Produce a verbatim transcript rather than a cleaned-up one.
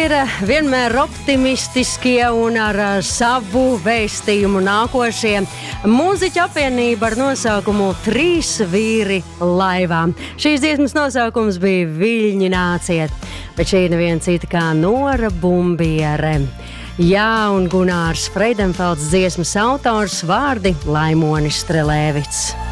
ir vienmēr optimistiskie un ar savu vēstījumu nākošie mūziķu apvienība ar nosaukumu Trīs vīri laivā. Šīs dziesmas nosaukums bija Viļņi nāciet, bet šī ir neviena cita kā Nora Bumbiere. Jā, un Gunārs Freidenfelds dziesmas autors, vārdi Laimonis Strelēvits.